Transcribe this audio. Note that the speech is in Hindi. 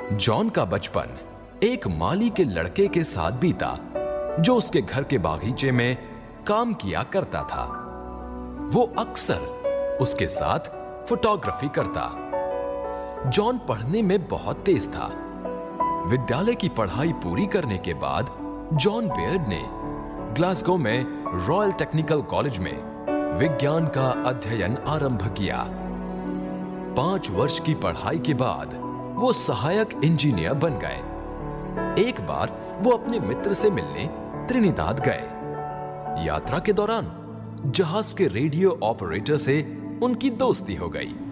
जॉन का बचपन एक माली के लड़के के साथ बीता जो उसके घर के बागीचे में काम किया करता था। वो अक्सर उसके साथ फोटोग्राफी करता। जॉन पढ़ने में बहुत तेज था। विद्यालय की पढ़ाई पूरी करने के बाद जॉन बेयर्ड ने ग्लासगो में रॉयल टेक्निकल कॉलेज में विज्ञान का अध्ययन आरंभ किया। 5 वर्ष की पढ़ाई के बाद वो सहायक इंजीनियर बन गए। एक बार वो अपने मित्र से मिलने त्रिनिदाद गए। यात्रा के दौरान जहाज के रेडियो ऑपरेटर से उनकी दोस्ती हो गई।